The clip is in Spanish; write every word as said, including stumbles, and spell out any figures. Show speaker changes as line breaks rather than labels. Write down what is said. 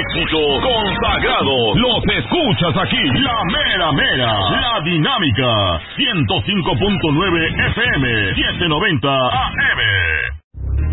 éxito consagrado. Los escuchas aquí. La mera mera. La dinámica. ciento cinco punto nueve F M. setecientos noventa A M.